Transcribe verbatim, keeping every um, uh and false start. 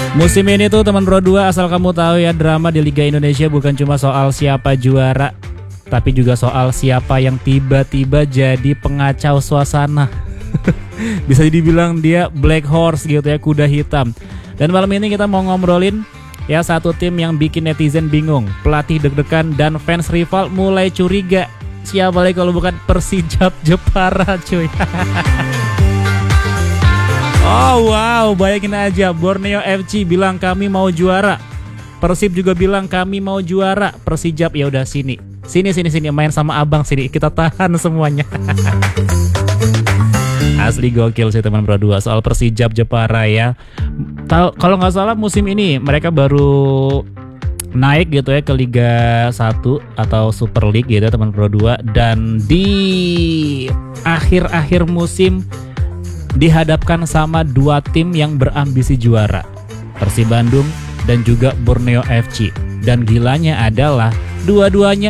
Musim ini tuh teman Pro dua, asal kamu tahu ya, drama di Liga Indonesia bukan cuma soal siapa juara, tapi juga soal siapa yang tiba-tiba jadi pengacau suasana. Bisa dibilang dia black horse gitu ya, kuda hitam. Dan malam ini kita mau ngobrolin ya satu tim yang bikin netizen bingung, pelatih deg-degan, dan fans rival mulai curiga. Siapa lagi kalau bukan Persijap Jepara, cuy. Oh wow, bayangin aja, Borneo F C bilang kami mau juara, Persib juga bilang kami mau juara, Persijap ya udah sini, sini sini sini main sama abang sini, kita tahan semuanya. Asli gokil sih teman Pro dua soal Persijap Jepara ya. Tahu kalau nggak salah musim ini mereka baru naik gitu ya ke Liga satu atau Super League gitu ya teman Pro dua, dan di akhir-akhir musim dihadapkan sama dua tim yang berambisi juara, Persib Bandung dan juga Borneo F C. Dan gilanya adalah dua-duanya